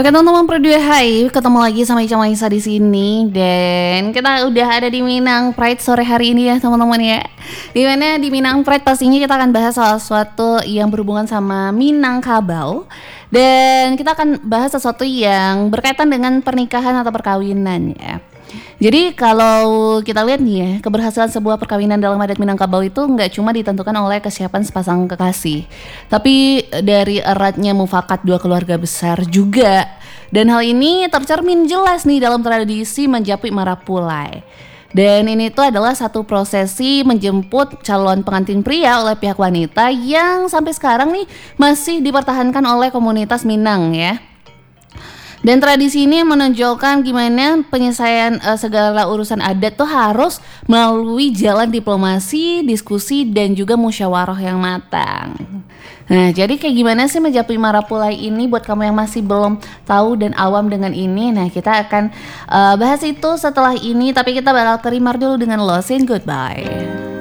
Oke teman-teman berdua, hai, ketemu lagi sama Ica Maisa di sini dan kita udah ada di Minang Pride sore hari ini ya teman-teman ya. Dimana di Minang Pride pastinya kita akan bahas soal sesuatu yang berhubungan sama Minangkabau dan kita akan bahas sesuatu yang berkaitan dengan pernikahan atau perkawinan ya. Jadi kalau kita lihat nih ya, keberhasilan sebuah perkawinan dalam adat Minangkabau itu nggak cuma ditentukan oleh kesiapan sepasang kekasih, tapi dari eratnya mufakat dua keluarga besar juga. Dan hal ini tercermin jelas nih dalam tradisi menjapit marapulai. Dan ini tuh adalah satu prosesi menjemput calon pengantin pria oleh pihak wanita yang sampai sekarang nih masih dipertahankan oleh komunitas Minang ya. Dan tradisi ini menonjolkan gimana penyelesaian segala urusan adat tuh harus melalui jalan diplomasi, diskusi, dan juga musyawarah yang matang. Nah, jadi kayak gimana sih menjapit marapulai ini buat kamu yang masih belum tahu dan awam dengan ini? Nah, kita akan bahas itu setelah ini, tapi kita bakal kerimar dulu dengan Lost and Goodbye.